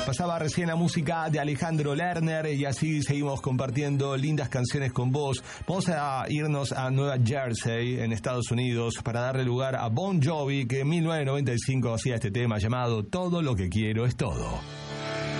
Pasaba recién la música de Alejandro Lerner y así seguimos compartiendo lindas canciones con vos. Vamos a irnos a Nueva Jersey, en Estados Unidos, para darle lugar a Bon Jovi, que en 1995 hacía este tema llamado Todo lo que quiero es todo.